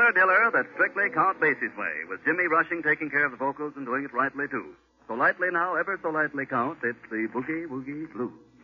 Diller, Diller, that strictly Count Basie's way, with Jimmy Rushing taking care of the vocals and doing it rightly, too. So lightly now, ever so lightly, Count, it's the Boogie Woogie Blues.